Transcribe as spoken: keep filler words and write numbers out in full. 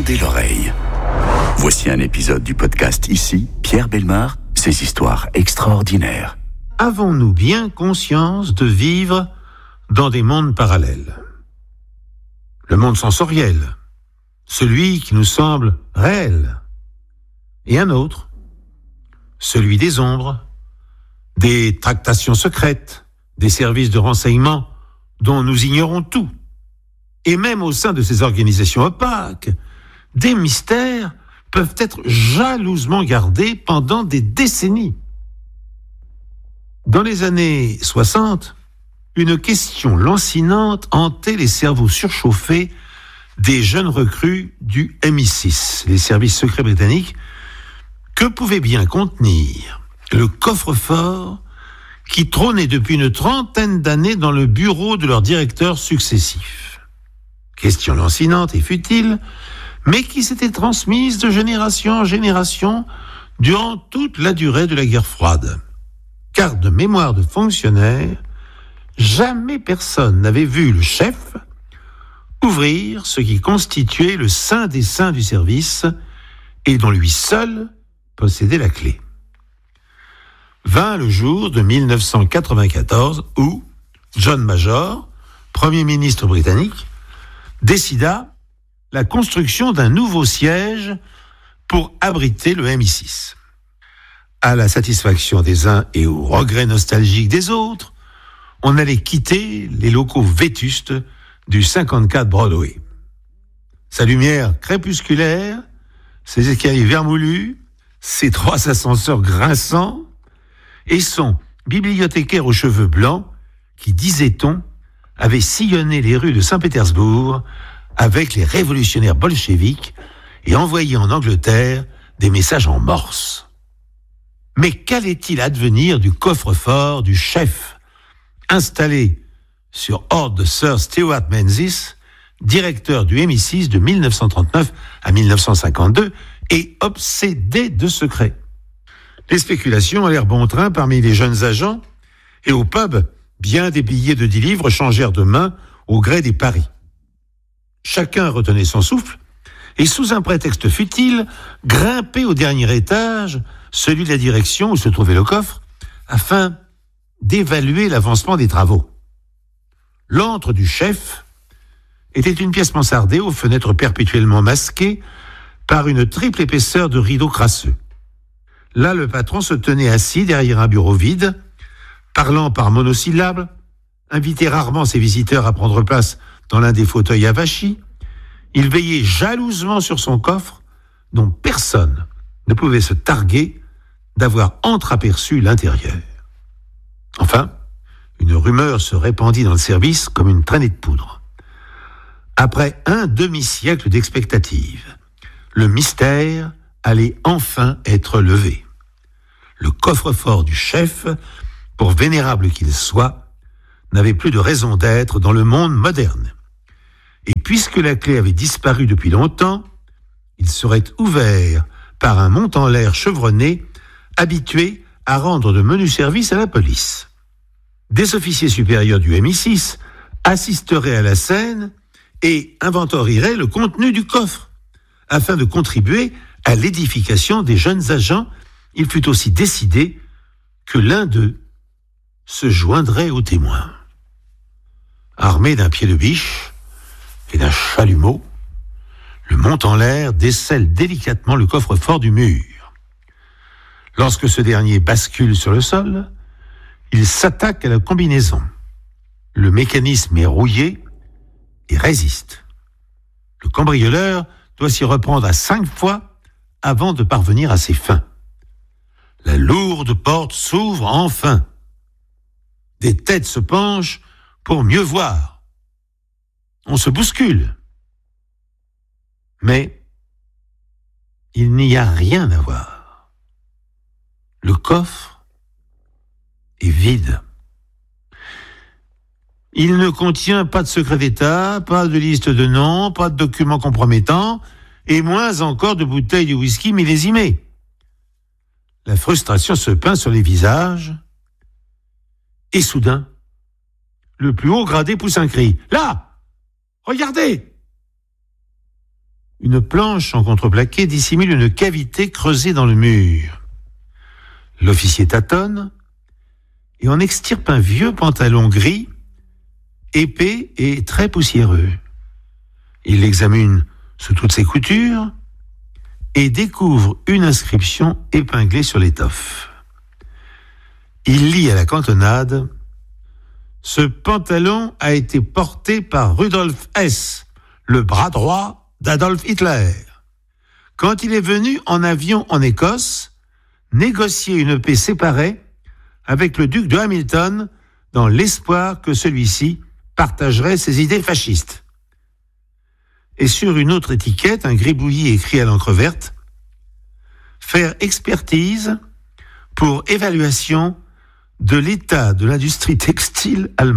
Tendez l'oreille. Voici un épisode du podcast Ici, Pierre Bellemare, ses histoires extraordinaires. Avons-nous bien conscience de vivre dans des mondes parallèles ? Le monde sensoriel, celui qui nous semble réel, et un autre, celui des ombres, des tractations secrètes, des services de renseignement dont nous ignorons tout. Et même au sein de ces organisations opaques, des mystères peuvent être jalousement gardés pendant des décennies. Dans les années soixante, une question lancinante hantait les cerveaux surchauffés des jeunes recrues du M I six, les services secrets britanniques. Que pouvait bien contenir le coffre-fort qui trônait depuis une trentaine d'années dans le bureau de leurs directeurs successifs? Question lancinante et futile, mais qui s'était transmise de génération en génération durant toute la durée de la guerre froide. Car de mémoire de fonctionnaire, jamais personne n'avait vu le chef ouvrir ce qui constituait le saint des saints du service et dont lui seul possédait la clé. Vint le jour de mille neuf cent quatre-vingt-quatorze où John Major, Premier ministre britannique, décida la construction d'un nouveau siège pour abriter le M I six. À la satisfaction des uns et au regret nostalgique des autres, on allait quitter les locaux vétustes du cinquante-quatre Broadway. Sa lumière crépusculaire, ses escaliers vermoulus, ses trois ascenseurs grinçants et son bibliothécaire aux cheveux blancs qui, disait-on, avait sillonné les rues de Saint-Pétersbourg avec les révolutionnaires bolcheviques et envoyé en Angleterre des messages en morse. Mais qu'allait-il advenir du coffre-fort du chef, installé sur ordre de Sir Stewart Menzies, directeur du M I six de mille neuf cent trente-neuf à mille neuf cent cinquante-deux et obsédé de secrets? Les spéculations allèrent bon train parmi les jeunes agents et au pub, bien des billets de dix livres changèrent de main au gré des paris. Chacun retenait son souffle et, sous un prétexte futile, grimpait au dernier étage, celui de la direction où se trouvait le coffre, afin d'évaluer l'avancement des travaux. L'antre du chef était une pièce mansardée aux fenêtres perpétuellement masquées par une triple épaisseur de rideaux crasseux. Là, le patron se tenait assis derrière un bureau vide, parlant par monosyllabes, invitait rarement ses visiteurs à prendre place dans l'un des fauteuils avachis. Il veillait jalousement sur son coffre, dont personne ne pouvait se targuer d'avoir entreaperçu l'intérieur. Enfin, une rumeur se répandit dans le service comme une traînée de poudre. Après un demi-siècle d'expectative, le mystère allait enfin être levé. Le coffre-fort du chef, pour vénérable qu'il soit, n'avait plus de raison d'être dans le monde moderne. Et puisque la clé avait disparu depuis longtemps, il serait ouvert par un montant-en-l'air chevronné, habitué à rendre de menus services à la police. Des officiers supérieurs du M I six assisteraient à la scène et inventorieraient le contenu du coffre. Afin de contribuer à l'édification des jeunes agents, il fut aussi décidé que l'un d'eux se joindrait aux témoins. Armé d'un pied de biche et d'un chalumeau, le montant-en-l'air décèle délicatement le coffre-fort du mur. Lorsque ce dernier bascule sur le sol, il s'attaque à la combinaison. Le mécanisme est rouillé et résiste. Le cambrioleur doit s'y reprendre à cinq fois avant de parvenir à ses fins. La lourde porte s'ouvre enfin. Des têtes se penchent pour mieux voir. On se bouscule. Mais il n'y a rien à voir. Le coffre est vide. Il ne contient pas de secret d'État, pas de liste de noms, pas de documents compromettants, et moins encore de bouteilles de whisky millésimées. La frustration se peint sur les visages, et soudain, le plus haut gradé pousse un cri. « Là ! Regardez !» Une planche en contreplaqué dissimule une cavité creusée dans le mur. L'officier tâtonne et en extirpe un vieux pantalon gris, épais et très poussiéreux. Il l'examine sous toutes ses coutures et découvre une inscription épinglée sur l'étoffe. Il lit à la cantonade « Ce pantalon a été porté par Rudolf Hess, le bras droit d'Adolf Hitler, quand il est venu en avion en Écosse négocier une paix séparée avec le duc de Hamilton dans l'espoir que celui-ci partagerait ses idées fascistes. » Et sur une autre étiquette, un gribouillis écrit à l'encre verte « Faire expertise pour évaluation de l'état de l'industrie textile allemande ».